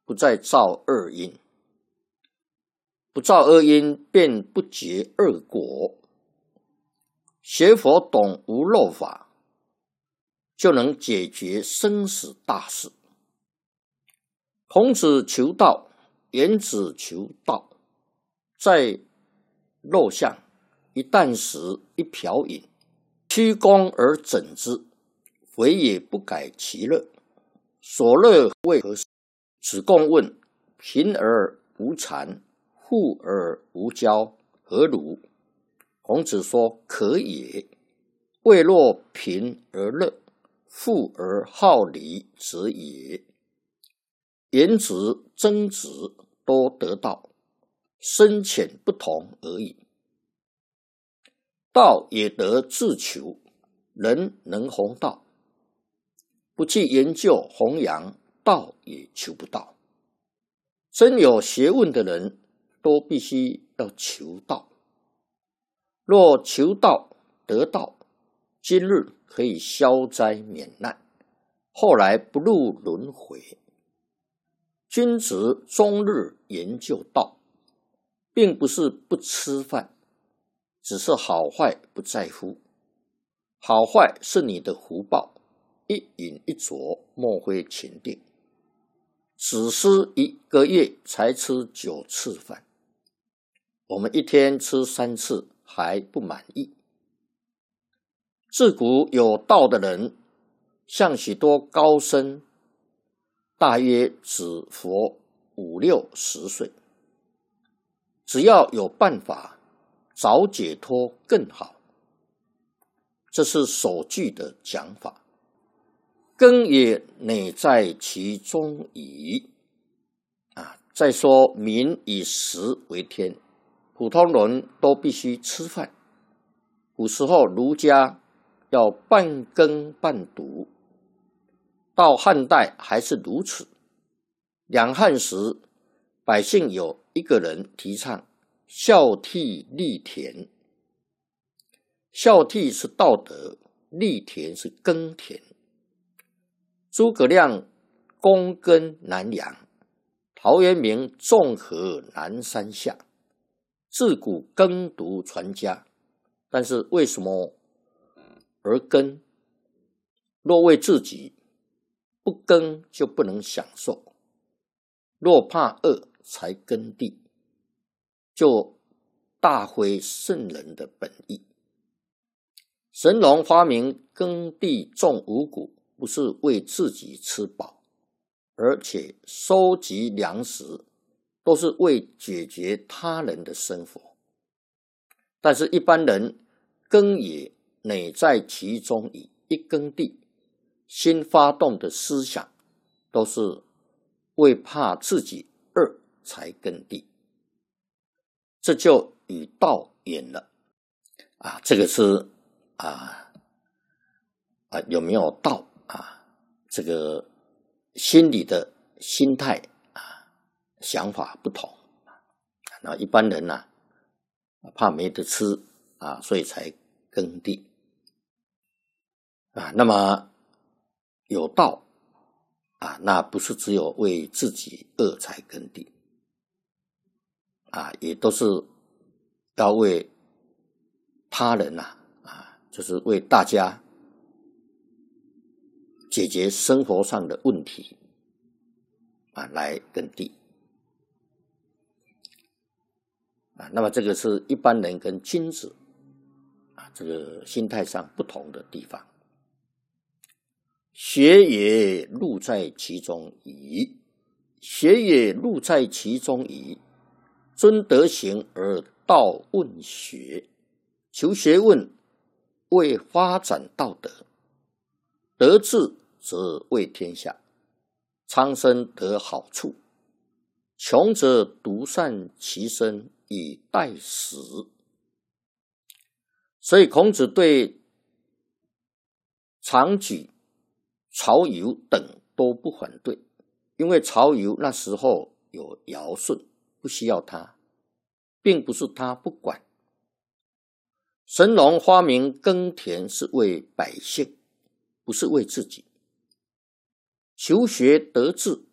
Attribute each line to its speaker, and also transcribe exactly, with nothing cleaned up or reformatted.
Speaker 1: 不再造恶因，不造恶因，便不结恶果。学佛懂无漏法，就能解决生死大事。孔子求道，颜子求道，在陋巷一箪食，一瓢饮，曲肱而枕之，回也不改其乐。所乐为何事？子贡问：贫而无谄，富而无骄，何如？孔子说：可也。未若贫而乐，富而好礼者也。颜子、曾子都得道，深浅不同而已。道也得自求，人能弘道，不去研究弘扬，道也求不到。真有学问的人，都必须要求道。若求道得道，今日可以消灾免难，后来不入轮回。君子终日研究道，并不是不吃饭，只是好坏不在乎。好坏是你的福报，一饮一啄，莫非前定。子思一个月才吃九次饭，我们一天吃三次还不满意。自古有道的人，像许多高僧，大约只活五六十岁。只要有办法，早解脱更好。这是首句的讲法。根也乃在其中矣。啊，再说民以食为天，普通人都必须吃饭。古时候儒家要半耕半读，到汉代还是如此。两汉时，百姓有一个人提倡孝悌立田。孝悌是道德，立田是耕田。诸葛亮躬耕南阳，陶渊明纵横南山下，自古耕读传家。但是为什么而耕？若为自己，不耕就不能享受；若怕饿才耕地，就大非圣人的本意。神农发明耕地种五谷，不是为自己吃饱，而且收集粮食都是为解决他人的生活。但是一般人耕也乃在其中矣，一耕地，新发动的思想都是为怕自己饿才耕地，这就与道远了啊！这个是啊啊有没有道啊？这个心理的心态啊，想法不同。那一般人啊，怕没得吃啊，所以才耕地啊。那么有道啊，那不是只有为自己饿才耕地啊，也都是要为他人啊啊，就是为大家解决生活上的问题啊，来耕地啊。那么这个是一般人跟君子啊，这个心态上不同的地方。学也入在其中矣，学也入在其中矣。尊德行而道问学，求学问为发展道德，德治则为天下，苍生得好处，穷则独善其身以待死。所以孔子对常举、曹由等都不反对，因为曹由那时候有尧舜，不需要他，并不是他不管。神农发明耕田是为百姓，不是为自己。求学得志